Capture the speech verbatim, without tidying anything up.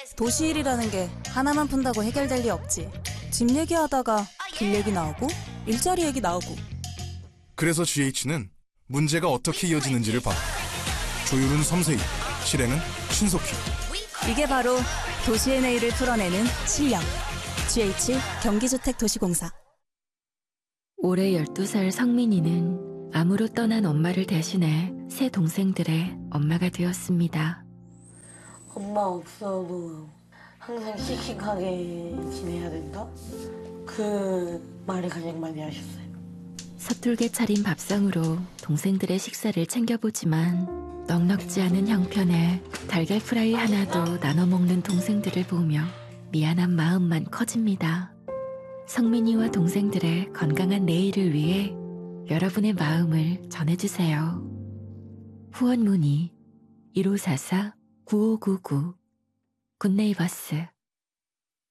도시일이라는 게 하나만 푼다고 해결될 리 없지. 집 얘기하다가 길 얘기 나오고 일자리 얘기 나오고. 그래서 지에이치는 문제가 어떻게 이어지는지를 봐. 조율은 섬세히, 실행은 신속히. 이게 바로 도시의 내일을 풀어내는 실력. 지에이치 경기주택도시공사. 올해 열두 살 성민이는 암으로 떠난 엄마를 대신해 세 동생들의 엄마가 되었습니다. 엄마 없어도 항상 씩씩하게 지내야 된다? 그 말을 가장 많이 하셨어요. 서툴게 차린 밥상으로 동생들의 식사를 챙겨보지만 넉넉지 않은 형편에 달걀 프라이 하나도 나눠 먹는 동생들을 보며 미안한 마음만 커집니다. 성민이와 동생들의 건강한 내일을 위해 여러분의 마음을 전해주세요. 후원 문의 일오사사 구오구구 굿네이버스.